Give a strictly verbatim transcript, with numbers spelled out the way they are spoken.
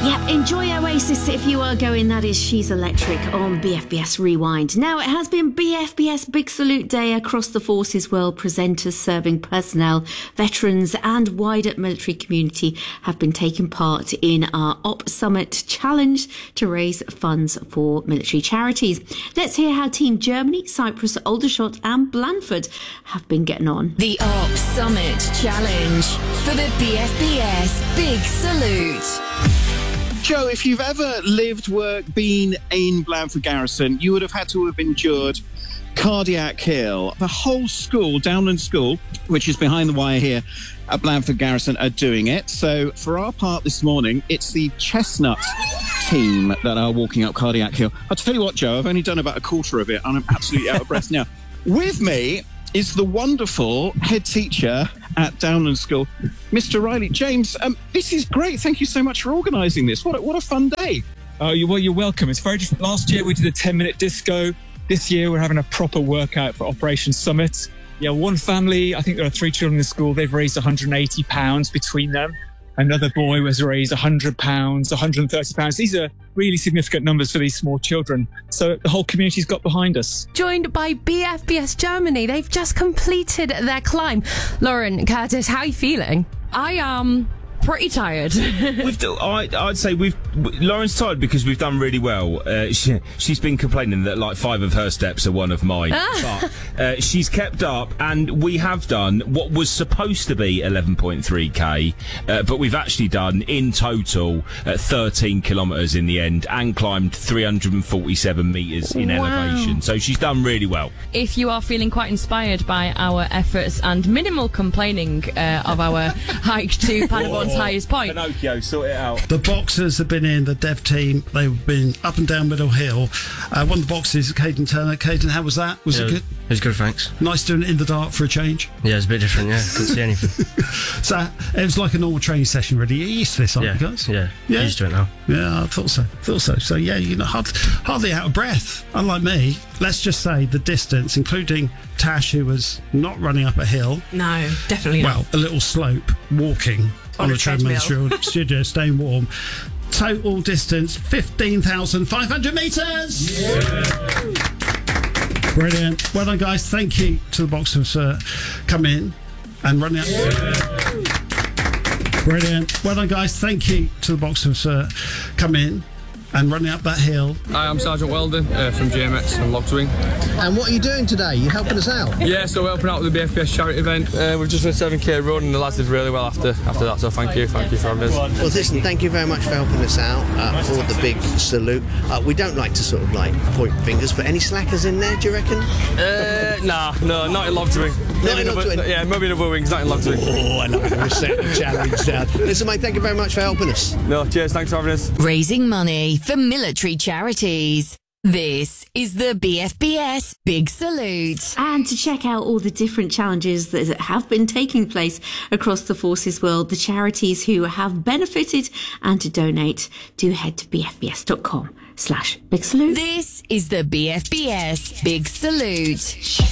Yep, enjoy Oasis if you are going. That is She's Electric on B F B S Rewind. Now, it has been B F B S Big Salute Day across the Forces World. Presenters, serving personnel, veterans and wider military community have been taking part in our Op Summit Challenge to raise funds for military charities. Let's hear how Team Germany, Cyprus, Aldershot and Blandford have been getting on. The Op Summit Challenge for the B F B S Big Salute. Joe, if you've ever lived, worked, been in Blandford Garrison, you would have had to have endured Cardiac Hill. The whole school, Downland School, which is behind the wire here at Blandford Garrison, are doing it. So for our part this morning, it's the Chestnut team that are walking up Cardiac Hill. I'll tell you what, Joe, I've only done about a quarter of it and I'm absolutely out of breath now. With me is the wonderful head teacher at Downland School, Mister Riley. James, um, this is great. Thank you so much for organising this. What a, what a fun day. Oh, you, well, you're welcome. It's very different. Last year we did a ten-minute disco. This year we're having a proper workout for Operation Summit. Yeah, one family, I think there are three children in the school, they've raised one hundred eighty pounds between them. Another boy has raised one hundred pounds, one hundred thirty pounds. These are really significant numbers for these small children. So the whole community's got behind us. Joined by B F B S Germany. They've just completed their climb. Lauren, Curtis, how are you feeling? I am pretty tired. we've do, I, I'd say we've... Lauren's tired because we've done really well. Uh, she, she's been complaining that like five of her steps are one of mine. But uh, she's kept up and we have done what was supposed to be eleven point three K, uh, but we've actually done in total uh, thirteen kilometres in the end and climbed three hundred forty-seven metres in Wow. elevation. So she's done really well. If you are feeling quite inspired by our efforts and minimal complaining uh, of our hike to Paderborn's highest point, Pinocchio, sort it out. The boxers have been in, the dev team. They've been up and down Middle Hill. Uh, one of the boxers, Caden Turner. Caden, how was that? Was yeah, it good? It was good, thanks. Nice doing it in the dark for a change. Yeah, it's a bit different, yeah. Couldn't see anything. So it was like a normal training session, really. You're used to this, aren't yeah, you guys? Yeah, Yeah. used to it now. Yeah, I thought so. Thought so. So yeah, you're not hard, hardly out of breath. Unlike me, let's just say the distance, including Tash, who was not running up a hill. no, definitely not. Well, a little slope, walking on, On a a treadmill treadmill. studio, staying warm. Total distance fifteen thousand five hundred metres. Yeah. Brilliant. Well done, guys. Thank you to the boxers for coming in and running up. Yeah. Brilliant. Well done, guys. Thank you to the boxers for coming in and running up that hill. Hi, I'm Sergeant Weldon uh, from G M X and Logswing. And what are you doing today? You helping us out? Yeah, so we're helping out with the B F B S charity event. Uh, we've just done a seven K run and the lads did really well after after that, so thank you, thank you for having us. Well, listen, thank you very much for helping us out uh, for the big salute. Uh, we don't like to sort of like point fingers, but any slackers in there, do you reckon? Uh, nah, no, not in Logswing. Not in Logswing? Yeah, maybe in other wings, not in Logswing. Oh, I like to set the challenge down. Listen, mate, thank you very much for helping us. No, cheers, thanks for having us. Raising money for military charities. This is the B F B S Big Salute. And to check out all the different challenges that have been taking place across the Forces World, the charities who have benefited, and to donate, do head to bfbs.com slash Big Salute. This is the B F B S Big Salute.